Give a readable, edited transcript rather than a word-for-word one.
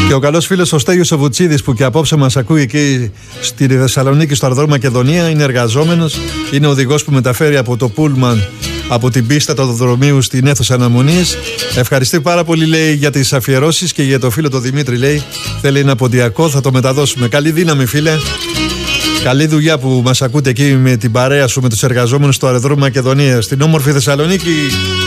Και ο καλός φίλος ο Στέγιος ο Βουτσίδης, που και απόψε μας ακούει εκεί στη Θεσσαλονίκη, στο αεροδρόμιο Μακεδονία, είναι εργαζόμενος, είναι οδηγός που μεταφέρει από το Πούλμαν, από την πίστα του αεροδρομίου στην αίθουσα αναμονής. Ευχαριστεί πάρα πολύ, λέει, για τις αφιερώσεις και για το φίλο το Δημήτρη, λέει. Θέλει ένα ποντιακό, θα το μεταδώσουμε. Καλή δύναμη, φίλε. Καλή δουλειά που μας ακούτε εκεί με την παρέα σου, με τους εργαζόμενους στο αεροδρόμιο Μακεδονία. Στην όμορφη Θεσσαλονίκη.